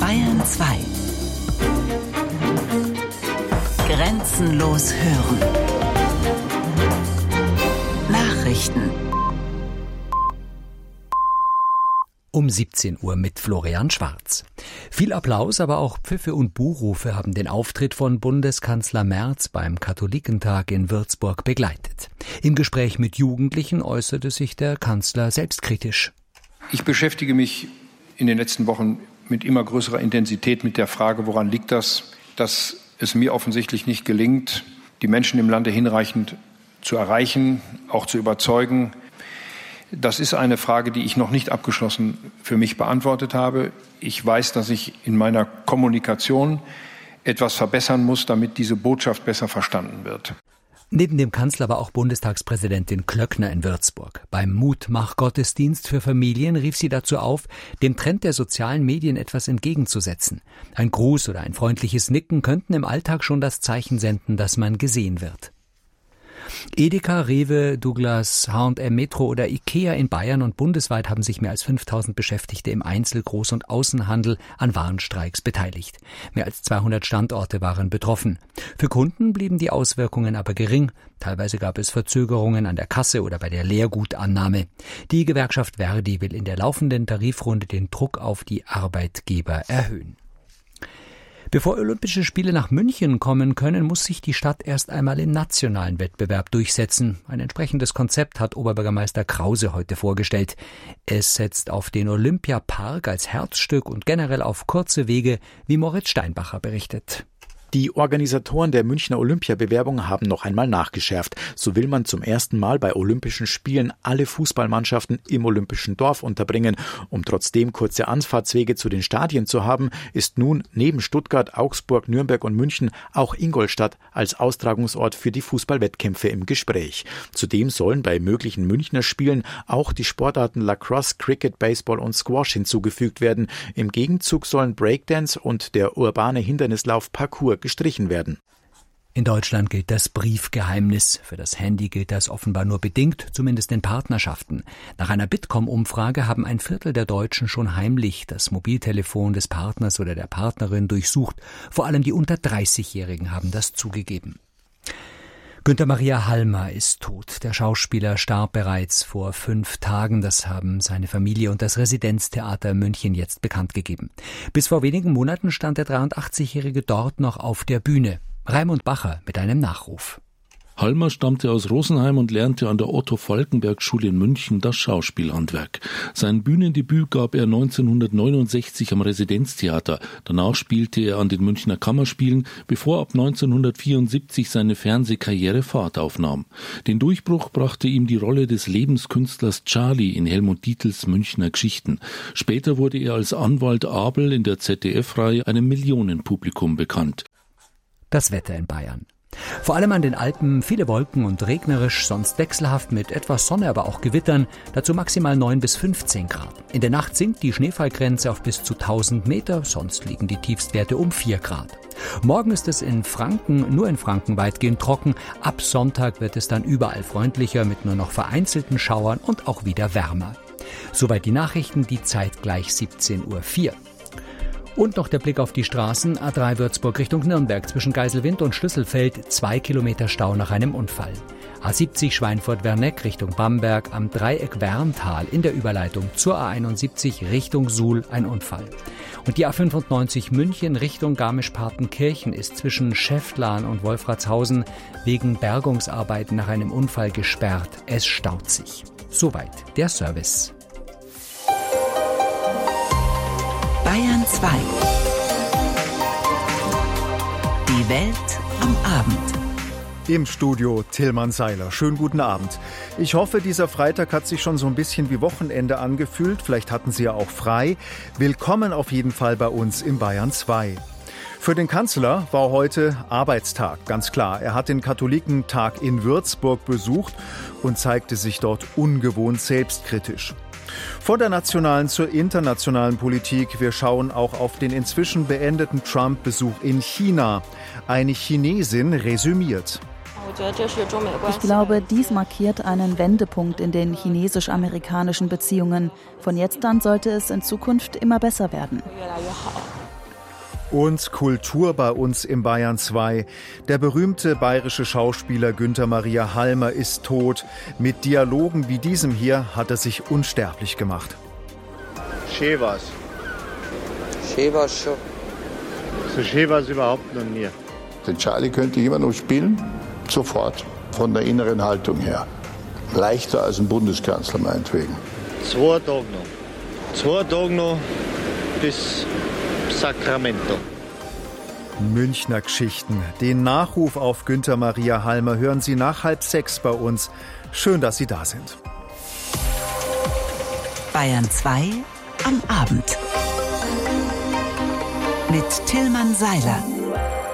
Bayern 2. Grenzenlos hören. Nachrichten. Um 17 Uhr mit Florian Schwarz. Viel Applaus, aber auch Pfiffe und Buhrufe haben den Auftritt von Bundeskanzler Merz beim Katholikentag in Würzburg begleitet. Im Gespräch mit Jugendlichen äußerte sich der Kanzler selbstkritisch. Ich beschäftige mich in den letzten Wochen mit immer größerer Intensität mit der Frage, woran liegt das, dass es mir offensichtlich nicht gelingt, die Menschen im Lande hinreichend zu erreichen, auch zu überzeugen. Das ist eine Frage, die ich noch nicht abgeschlossen für mich beantwortet habe. Ich weiß, dass ich in meiner Kommunikation etwas verbessern muss, damit diese Botschaft besser verstanden wird. Neben dem Kanzler war auch Bundestagspräsidentin Klöckner in Würzburg. Beim Mutmach-Gottesdienst für Familien rief sie dazu auf, dem Trend der sozialen Medien etwas entgegenzusetzen. Ein Gruß oder ein freundliches Nicken könnten im Alltag schon das Zeichen senden, dass man gesehen wird. Edeka, Rewe, Douglas, H&M, Metro oder Ikea in Bayern und bundesweit haben sich mehr als 5000 Beschäftigte im Einzel-, Groß- und Außenhandel an Warnstreiks beteiligt. Mehr als 200 Standorte waren betroffen. Für Kunden blieben die Auswirkungen aber gering. Teilweise gab es Verzögerungen an der Kasse oder bei der Leergutannahme. Die Gewerkschaft Verdi will in der laufenden Tarifrunde den Druck auf die Arbeitgeber erhöhen. Bevor Olympische Spiele nach München kommen können, muss sich die Stadt erst einmal im nationalen Wettbewerb durchsetzen. Ein entsprechendes Konzept hat Oberbürgermeister Krause heute vorgestellt. Es setzt auf den Olympiapark als Herzstück und generell auf kurze Wege, wie Moritz Steinbacher berichtet. Die Organisatoren der Münchner Olympiabewerbung haben noch einmal nachgeschärft. So will man zum ersten Mal bei Olympischen Spielen alle Fußballmannschaften im Olympischen Dorf unterbringen. Um trotzdem kurze Anfahrtswege zu den Stadien zu haben, ist nun neben Stuttgart, Augsburg, Nürnberg und München auch Ingolstadt als Austragungsort für die Fußballwettkämpfe im Gespräch. Zudem sollen bei möglichen Münchner Spielen auch die Sportarten Lacrosse, Cricket, Baseball und Squash hinzugefügt werden. Im Gegenzug sollen Breakdance und der urbane Hindernislauf Parkour gestrichen werden. In Deutschland gilt das Briefgeheimnis. Für das Handy gilt das offenbar nur bedingt, zumindest in Partnerschaften. Nach einer Bitkom-Umfrage haben 1/4 der Deutschen schon heimlich das Mobiltelefon des Partners oder der Partnerin durchsucht. Vor allem die unter 30-Jährigen haben das zugegeben. Günther Maria Halmer ist tot. Der Schauspieler starb bereits vor 5 Tagen. Das haben seine Familie und das Residenztheater München jetzt bekannt gegeben. Bis vor wenigen Monaten stand der 83-Jährige dort noch auf der Bühne. Raimund Bacher mit einem Nachruf. Halmer stammte aus Rosenheim und lernte an der Otto-Falckenberg-Schule in München das Schauspielhandwerk. Sein Bühnendebüt gab er 1969 am Residenztheater. Danach spielte er an den Münchner Kammerspielen, bevor ab 1974 seine Fernsehkarriere Fahrt aufnahm. Den Durchbruch brachte ihm die Rolle des Lebenskünstlers Charlie in Helmut Dietls Münchner Geschichten. Später wurde er als Anwalt Abel in der ZDF-Reihe einem Millionenpublikum bekannt. Das Wetter in Bayern. Vor allem an den Alpen viele Wolken und regnerisch, sonst wechselhaft mit etwas Sonne, aber auch Gewittern, dazu maximal 9 bis 15 Grad. In der Nacht sinkt die Schneefallgrenze auf bis zu 1000 Meter, sonst liegen die Tiefstwerte um 4 Grad. Morgen ist es nur in Franken weitgehend trocken. Ab Sonntag wird es dann überall freundlicher mit nur noch vereinzelten Schauern und auch wieder wärmer. Soweit die Nachrichten, die Zeit gleich 17:04 Uhr. Und noch der Blick auf die Straßen. A3 Würzburg Richtung Nürnberg zwischen Geiselwind und Schlüsselfeld 2 Kilometer Stau nach einem Unfall. A70 Schweinfurt-Werneck Richtung Bamberg am Dreieck Werntal in der Überleitung zur A71 Richtung Suhl ein Unfall. Und die A95 München Richtung Garmisch-Partenkirchen ist zwischen Schäftlarn und Wolfratshausen wegen Bergungsarbeiten nach einem Unfall gesperrt. Es staut sich. Soweit der Service. Bayern 2. Die Welt am Abend. Im Studio Tillmann Seiler. Schönen guten Abend. Ich hoffe, dieser Freitag hat sich schon so ein bisschen wie Wochenende angefühlt. Vielleicht hatten Sie ja auch frei. Willkommen auf jeden Fall bei uns im Bayern 2. Für den Kanzler war heute Arbeitstag, ganz klar. Er hat den Katholikentag in Würzburg besucht und zeigte sich dort ungewohnt selbstkritisch. Von der nationalen zur internationalen Politik. Wir schauen auch auf den inzwischen beendeten Trump-Besuch in China. Eine Chinesin resümiert. Ich glaube, dies markiert einen Wendepunkt in den chinesisch-amerikanischen Beziehungen. Von jetzt an sollte es in Zukunft immer besser werden. Und Kultur bei uns im Bayern 2. Der berühmte bayerische Schauspieler Günther Maria Halmer ist tot. Mit Dialogen wie diesem hier hat er sich unsterblich gemacht. Schön war's. Schön war's schon. So schön war's überhaupt noch nie. Den Charlie könnte ich immer noch spielen, sofort, von der inneren Haltung her. Leichter als ein Bundeskanzler meinetwegen. 2 Tage noch. 2 Tage noch bis Sacramento. Münchner Geschichten. Den Nachruf auf Günther Maria Halmer hören Sie nach 5:30 bei uns. Schön, dass Sie da sind. Bayern 2 am Abend. Mit Tilman Seiler.